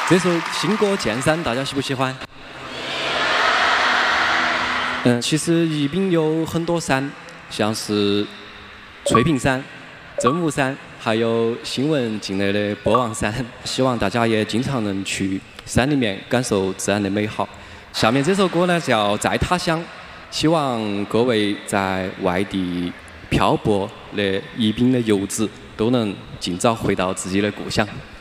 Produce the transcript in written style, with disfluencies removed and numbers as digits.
这首新歌《剑山》，大家喜不喜欢？其实宜宾有很多山，像是翠屏山、真武山，还有新闻境内的波望山。希望大家也经常能去山里面感受自然的美好。下面这首歌呢叫《在他乡》，希望各位在外地漂泊的宜宾的游子都能尽早回到自己的故乡。